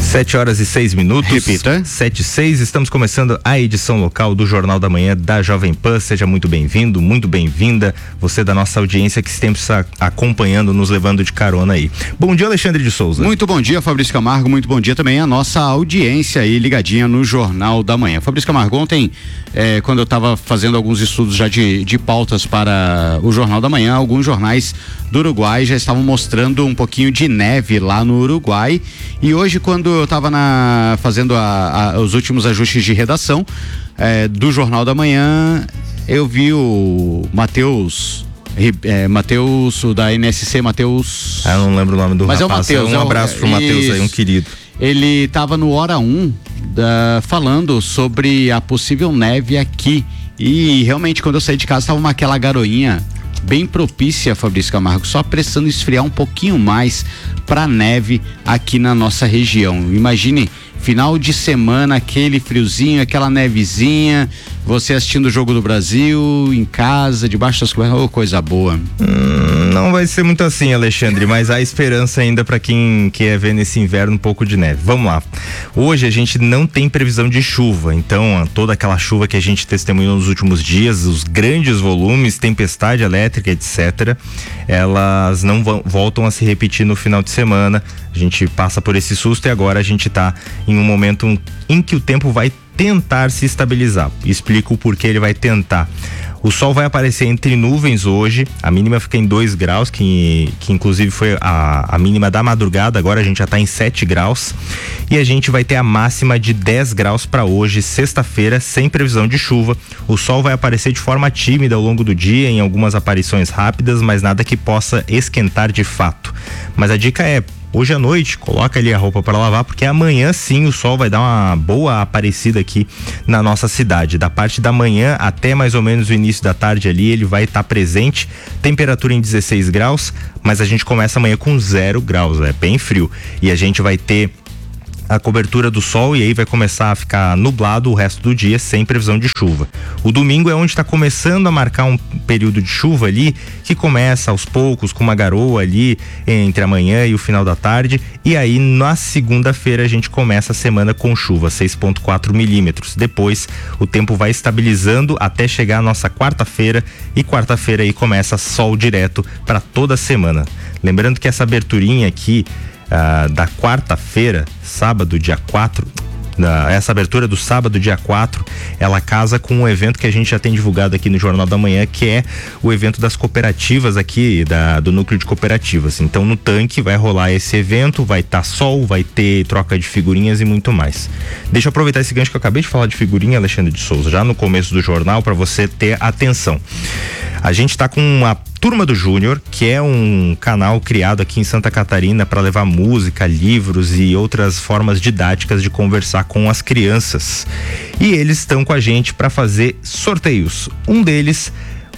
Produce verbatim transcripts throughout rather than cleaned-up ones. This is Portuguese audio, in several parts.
Sete horas e seis minutos. Repita. Sete e seis, estamos começando a edição local do Jornal da Manhã da Jovem Pan. Seja muito bem-vindo, muito bem-vinda. Você da nossa audiência que sempre está acompanhando, nos levando de carona aí. Bom dia, Alexandre de Souza. Muito bom dia, Fabrício Camargo. Muito bom dia também a nossa audiência aí ligadinha no Jornal da Manhã. Fabrício Camargo, ontem, eh, quando eu estava fazendo alguns estudos já de, de pautas para o Jornal da Manhã, alguns jornais do Uruguai já estavam mostrando um pouquinho de neve lá no Uruguai. E hoje, quando eu estava na, fazendo a, a, os últimos ajustes de redação eh, do Jornal da Manhã, eu vi o Matheus, é, Matheus, o da N S C, Matheus... Ah, eu não lembro o nome do Mas rapaz. é o Matheus. Um abraço é, pro Matheus aí, um querido. Ele estava no Hora um, da, falando sobre a possível neve aqui. E realmente, quando eu saí de casa, estava aquela garoinha bem propícia, Fabrício Camargo, só precisando esfriar um pouquinho mais para neve aqui na nossa região. Imagine, final de semana, aquele friozinho, aquela nevezinha, você assistindo o Jogo do Brasil, em casa, debaixo das cobertas, oh, coisa boa. Hum, não vai ser muito assim, Alexandre, mas há esperança ainda para quem quer ver nesse inverno um pouco de neve. Vamos lá. Hoje a gente não tem previsão de chuva, então toda aquela chuva que a gente testemunhou nos últimos dias, os grandes volumes, tempestade elétrica, etcétera, elas não vão, voltam a se repetir no final de semana. A gente passa por esse susto e agora a gente tá em um momento em que o tempo vai tentar se estabilizar. Explico o porquê ele vai tentar. O sol vai aparecer entre nuvens hoje, a mínima fica em dois graus, que, que inclusive foi a, a mínima da madrugada, agora a gente já está em sete graus, e a gente vai ter a máxima de dez graus para hoje, sexta-feira, sem previsão de chuva. O sol vai aparecer de forma tímida ao longo do dia, em algumas aparições rápidas, mas nada que possa esquentar de fato. Mas a dica é: hoje à noite, coloca ali a roupa para lavar, porque amanhã sim o sol vai dar uma boa aparecida aqui na nossa cidade. Da parte da manhã até mais ou menos o início da tarde ali, ele vai estar tá presente. Temperatura em dezesseis graus, mas a gente começa amanhã com zero graus, é bem frio. E a gente vai ter a cobertura do sol e aí vai começar a ficar nublado o resto do dia sem previsão de chuva. O domingo é onde está começando a marcar um período de chuva ali, que começa aos poucos com uma garoa ali entre a manhã e o final da tarde, e aí na segunda-feira a gente começa a semana com chuva, seis vírgula quatro milímetros. Depois o tempo vai estabilizando até chegar a nossa quarta-feira, e quarta-feira aí começa sol direto para toda a semana. Lembrando que essa aberturinha aqui Uh, da quarta-feira, sábado, dia quatro, uh, essa abertura do sábado, dia quatro, ela casa com um evento que a gente já tem divulgado aqui no Jornal da Manhã, que é o evento das cooperativas aqui, da, do núcleo de cooperativas. Então no tanque vai rolar esse evento, vai estar tá sol, vai ter troca de figurinhas e muito mais. Deixa eu aproveitar esse gancho que eu acabei de falar de figurinha, Alexandre de Souza, já no começo do jornal, para você ter atenção. A gente está com a Turma do Júnior, que é um canal criado aqui em Santa Catarina para levar música, livros e outras formas didáticas de conversar com as crianças. E eles estão com a gente para fazer sorteios. Um deles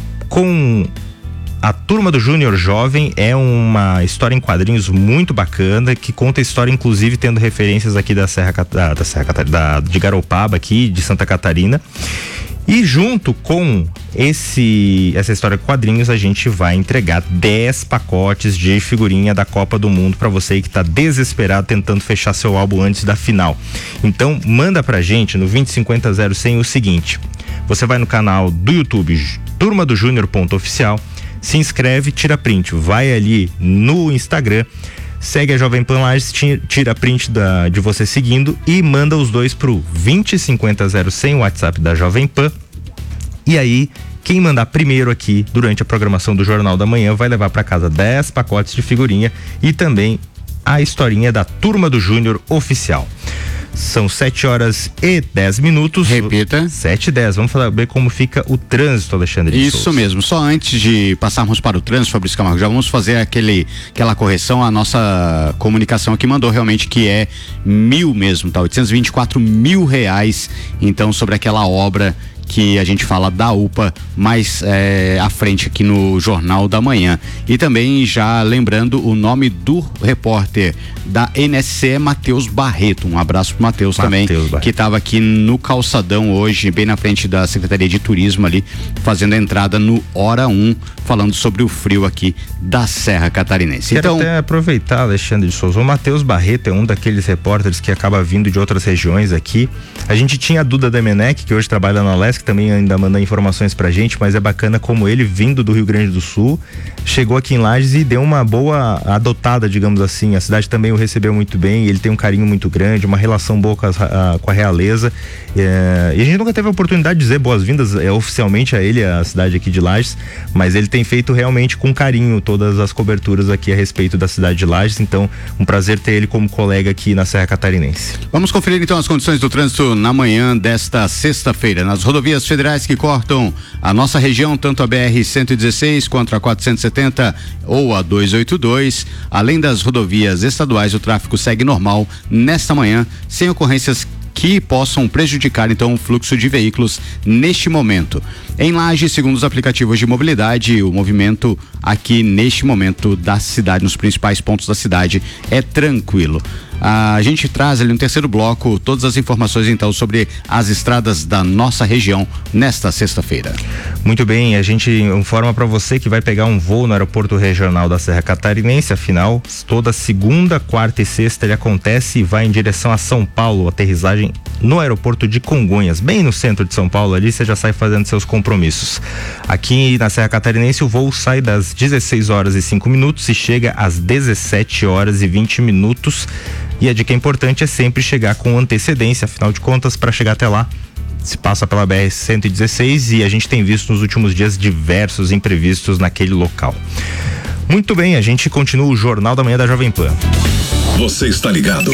com a Turma do Júnior Jovem, é uma história em quadrinhos muito bacana, que conta a história, inclusive tendo referências aqui da Serra, da, da Serra da, de Garopaba, aqui de Santa Catarina. E junto com esse, essa história de quadrinhos, a gente vai entregar dez pacotes de figurinha da Copa do Mundo para você que está desesperado tentando fechar seu álbum antes da final. Então manda pra gente no vinte cinquenta zero cem o seguinte: você vai no canal do YouTube Turma do Júnior ponto oficial, se inscreve, tira print, vai ali no Instagram, segue a Jovem Pan Lages, tira print da, de você seguindo e manda os dois pro vinte cinquenta zero cem, o WhatsApp da Jovem Pan. E aí, quem mandar primeiro aqui durante a programação do Jornal da Manhã vai levar para casa dez pacotes de figurinha e também a historinha da Turma do Júnior oficial. São sete horas e dez minutos. Repita. sete e dez. Vamos saber como fica o trânsito, Alexandre. Isso Souza. Mesmo. Só antes de passarmos para o trânsito, Fabrício Camargo, já vamos fazer aquele, aquela correção. A nossa comunicação aqui mandou realmente que é mil mesmo, tá? oitocentos e vinte e quatro mil reais, então, sobre aquela obra que a gente fala da U P A mais é, à frente aqui no Jornal da Manhã. E também já lembrando o nome do repórter da N S C é Matheus Barreto. Um abraço pro Matheus também, Barreto, que estava aqui no calçadão hoje, bem na frente da Secretaria de Turismo ali, fazendo a entrada no Hora um, falando sobre o frio aqui da Serra Catarinense. Quero então, até aproveitar, Alexandre de Souza, o Matheus Barreto é um daqueles repórteres que acaba vindo de outras regiões aqui. A gente tinha a Duda Demenec, que hoje trabalha na Leste, que também ainda manda informações pra gente, mas é bacana como ele, vindo do Rio Grande do Sul, chegou aqui em Lages e deu uma boa adotada, digamos assim. A cidade também o recebeu muito bem, ele tem um carinho muito grande, uma relação boa com, as, a, com a realeza, é, e a gente nunca teve a oportunidade de dizer boas-vindas é, oficialmente a ele, a cidade aqui de Lages, mas ele tem feito realmente com carinho todas as coberturas aqui a respeito da cidade de Lages, então um prazer ter ele como colega aqui na Serra Catarinense. Vamos conferir então as condições do trânsito na manhã desta sexta-feira, nas rodovias federais que cortam a nossa região, tanto a B R cento e dezesseis quanto a quatrocentos e setenta ou a duzentos e oitenta e dois, além das rodovias estaduais, o tráfego segue normal nesta manhã, sem ocorrências que possam prejudicar então o fluxo de veículos neste momento. Em Lages, segundo os aplicativos de mobilidade, o movimento aqui neste momento da cidade, nos principais pontos da cidade, é tranquilo. A gente traz ali no terceiro bloco todas as informações então sobre as estradas da nossa região nesta sexta-feira. Muito bem, a gente informa para você que vai pegar um voo no aeroporto regional da Serra Catarinense, afinal, toda segunda, quarta e sexta ele acontece e vai em direção a São Paulo, aterrissagem no aeroporto de Congonhas, bem no centro de São Paulo, ali você já sai fazendo seus compromissos. Aqui na Serra Catarinense o voo sai das dezesseis horas e cinco minutos e chega às dezessete horas e vinte minutos. E a dica importante é sempre chegar com antecedência, afinal de contas, para chegar até lá, se passa pela B R cento e dezesseis e a gente tem visto nos últimos dias diversos imprevistos naquele local. Muito bem, a gente continua o Jornal da Manhã da Jovem Pan. Você está ligado?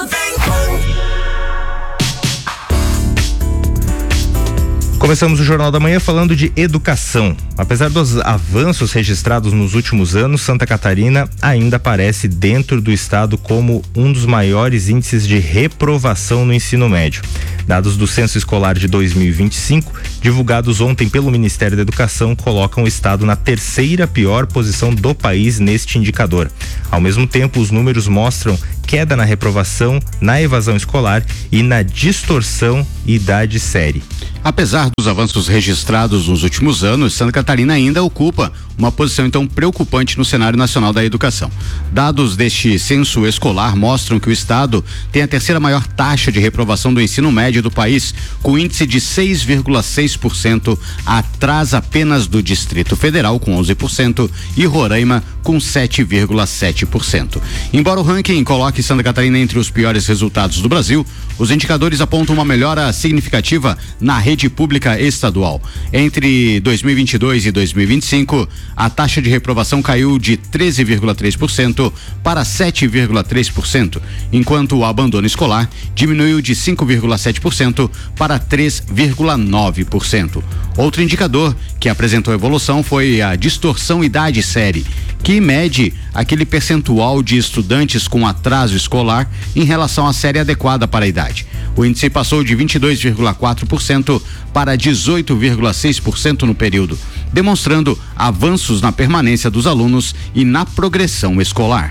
Começamos o Jornal da Manhã falando de educação. Apesar dos avanços registrados nos últimos anos, Santa Catarina ainda aparece dentro do estado como um dos maiores índices de reprovação no ensino médio. Dados do Censo Escolar de dois mil e vinte e cinco, divulgados ontem pelo Ministério da Educação, colocam o estado na terceira pior posição do país neste indicador. Ao mesmo tempo, os números mostram queda na reprovação, na evasão escolar e na distorção idade-série. Apesar dos avanços registrados nos últimos anos, Santa Catarina ainda ocupa uma posição então preocupante no cenário nacional da educação. Dados deste censo escolar mostram que o estado tem a terceira maior taxa de reprovação do ensino médio do país, com índice de seis vírgula seis por cento, atrás apenas do Distrito Federal com onze por cento e Roraima com sete vírgula sete por cento. Embora o ranking coloque Santa Catarina entre os piores resultados do Brasil, os indicadores apontam uma melhora significativa na rede pública estadual. Entre dois mil e vinte e dois e dois mil e vinte e cinco, a taxa de reprovação caiu de treze vírgula três por cento para sete vírgula três por cento, enquanto o abandono escolar diminuiu de cinco vírgula sete por cento para três vírgula nove por cento. Outro indicador que apresentou evolução foi a distorção idade-série, que mede aquele percentual de estudantes com atraso escolar em relação à série adequada para a idade. O índice passou de vinte e dois vírgula quatro por cento para dezoito vírgula seis por cento no período, demonstrando avanços na permanência dos alunos e na progressão escolar.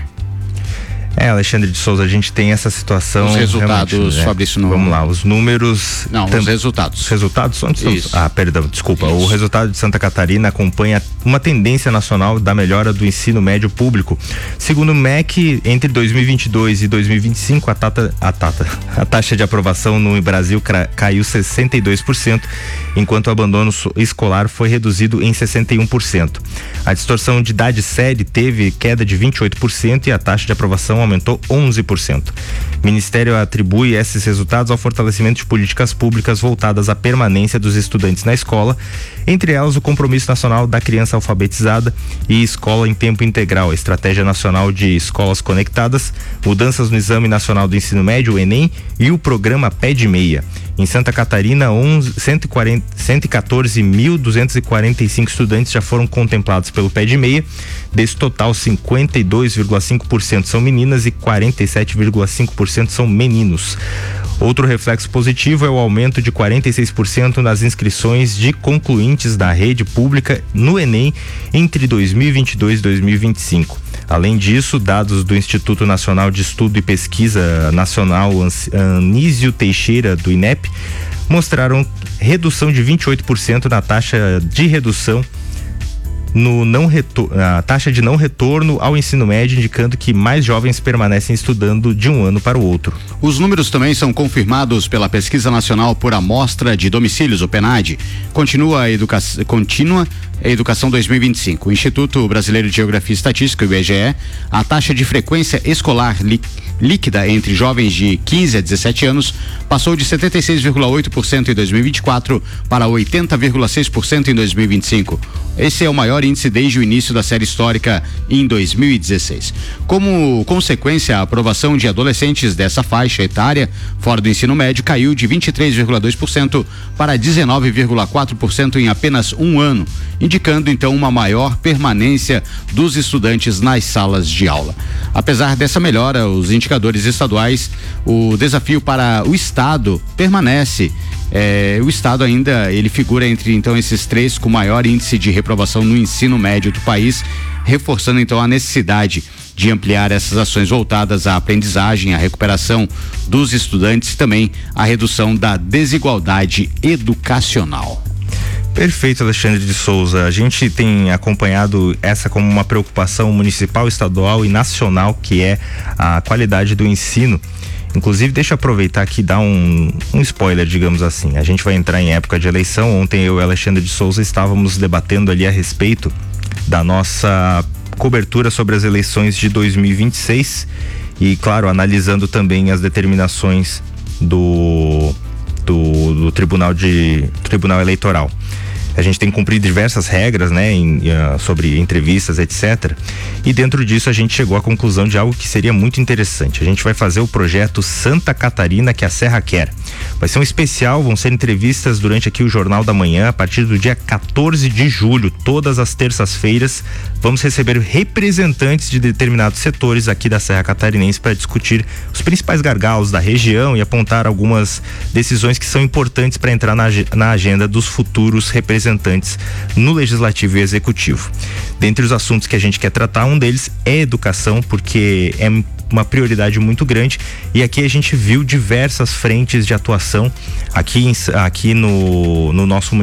É, Alexandre de Souza, a gente tem essa situação. Os resultados, né? Fabrício, não. Vamos lá, os números. Não, tam... os resultados. Os resultados são. Isso. Ah, perdão, desculpa. Isso. O resultado de Santa Catarina acompanha uma tendência nacional da melhora do ensino médio público. Segundo o M E C, entre dois mil e vinte e dois e dois mil e vinte e cinco, a, tata, a, tata, a taxa de aprovação no Brasil caiu sessenta e dois por cento, enquanto o abandono escolar foi reduzido em sessenta e um por cento. A distorção de idade-série teve queda de vinte e oito por cento e a taxa de aprovação aumentou onze por cento. O Ministério atribui esses resultados ao fortalecimento de políticas públicas voltadas à permanência dos estudantes na escola, entre elas o Compromisso Nacional da Criança Alfabetizada e Escola em Tempo Integral, a Estratégia Nacional de Escolas Conectadas, mudanças no Exame Nacional do Ensino Médio, o Enem, e o Programa Pé de Meia. Em Santa Catarina, cento e quatorze mil duzentos e quarenta e cinco estudantes já foram contemplados pelo pé de meia. Desse total, cinquenta e dois vírgula cinco por cento são meninas e quarenta e sete vírgula cinco por cento são meninos. Outro reflexo positivo é o aumento de quarenta e seis por cento nas inscrições de concluintes da rede pública no Enem entre dois mil e vinte e dois e dois mil e vinte e cinco. Além disso, dados do Instituto Nacional de Estudo e Pesquisa Nacional Anísio Teixeira, do I N E P, mostraram redução de vinte e oito por cento na taxa de redução no não retor- a taxa de não retorno ao ensino médio, indicando que mais jovens permanecem estudando de um ano para o outro. Os números também são confirmados pela Pesquisa Nacional por Amostra de Domicílios, o PNAD. Continua a educação, contínua a Educação dois mil e vinte e cinco. O Instituto Brasileiro de Geografia e Estatística, o I B G E, a taxa de frequência escolar li, líquida entre jovens de quinze a dezessete anos passou de setenta e seis vírgula oito por cento em dois mil e vinte e quatro para oitenta vírgula seis por cento em dois mil e vinte e cinco. Esse é o maior índice desde o início da série histórica em dois mil e dezesseis. Como consequência, a aprovação de adolescentes dessa faixa etária fora do ensino médio caiu de vinte e três vírgula dois por cento para dezenove vírgula quatro por cento em apenas um ano, indicando então uma maior permanência dos estudantes nas salas de aula. Apesar dessa melhora, os indicadores estaduais, o desafio para o Estado permanece. É, o Estado ainda, ele figura entre então esses três com maior índice de reprovação no ensino médio do país, reforçando então a necessidade de ampliar essas ações voltadas à aprendizagem, à recuperação dos estudantes e também à redução da desigualdade educacional. Perfeito, Alexandre de Souza. A gente tem acompanhado essa como uma preocupação municipal, estadual e nacional, que é a qualidade do ensino. Inclusive, deixa eu aproveitar aqui e dar um, um spoiler, digamos assim. A gente vai entrar em época de eleição. Ontem eu e o Alexandre de Souza estávamos debatendo ali a respeito da nossa cobertura sobre as eleições de dois mil e vinte e seis e, claro, analisando também as determinações do, do, do Tribunal de Tribunal Eleitoral. A gente tem que cumprir diversas regras, né, em, uh, sobre entrevistas, etcétera. E dentro disso a gente chegou à conclusão de algo que seria muito interessante. A gente vai fazer o projeto Santa Catarina que a Serra quer. Vai ser um especial, vão ser entrevistas durante aqui o Jornal da Manhã, a partir do dia quatorze de julho, todas as terças-feiras. Vamos receber representantes de determinados setores aqui da Serra Catarinense para discutir os principais gargalos da região e apontar algumas decisões que são importantes para entrar na, na agenda dos futuros representantes no Legislativo e Executivo. Dentre os assuntos que a gente quer tratar, um deles é educação, porque é uma prioridade muito grande e aqui a gente viu diversas frentes de atuação aqui, em, aqui no, no nosso município.